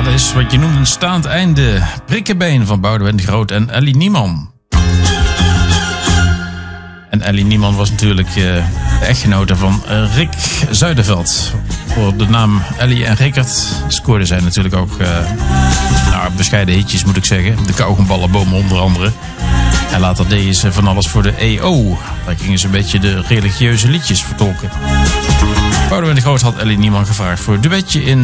dat is wat je noemt een staand einde. Prikkebeen van Boudewijn de Groot en Ellie Niemann. En Ellie Niemann was natuurlijk de echtgenote van Rick Zuiderveld. Voor de naam Ellie en Rickert scoorden zij natuurlijk ook bescheiden hitjes, moet ik zeggen. De Kauwgomballenboom onder andere. En later deden ze van alles voor de EO. Daar gingen ze een beetje de religieuze liedjes vertolken. Boudewijn de Groot had Ellie Niemann gevraagd voor een duetje in